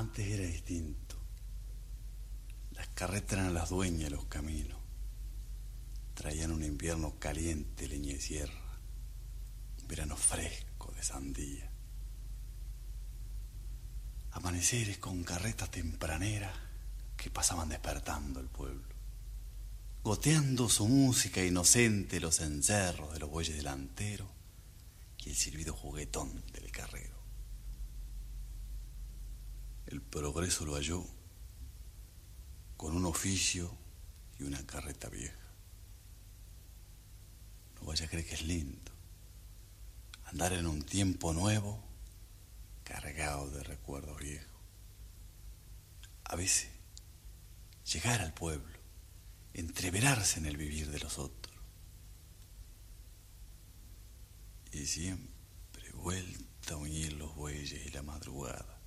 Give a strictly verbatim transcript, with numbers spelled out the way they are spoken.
Antes era distinto. Las carretas eran las dueñas de los caminos. Traían un invierno caliente, leña y sierra, un verano fresco de sandía. Amaneceres con carretas tempraneras que pasaban despertando el pueblo, goteando su música inocente los encerros de los bueyes delanteros y el silbido juguetón del carrero. El progreso lo halló con un oficio y una carreta vieja. No vaya a creer que es lindo andar en un tiempo nuevo cargado de recuerdos viejos. A veces llegar al pueblo, entreverarse en el vivir de los otros. Y siempre vuelta a unir los bueyes y la madrugada.